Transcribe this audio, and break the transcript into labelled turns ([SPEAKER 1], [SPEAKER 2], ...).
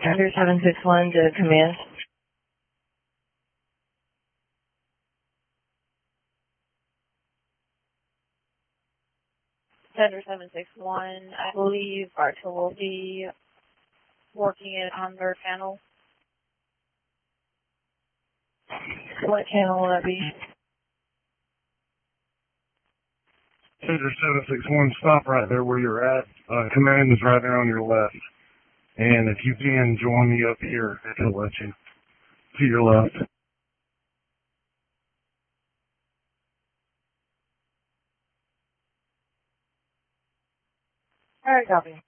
[SPEAKER 1] Tender 761 to command. Tender 761, I believe Bartow will be working it on their channel. What channel will that be?
[SPEAKER 2] Tender 761, stop right there where you're at. Command is right there on your left. And if you can, join me up here. It'll let you. To your left.
[SPEAKER 1] Alright, copy.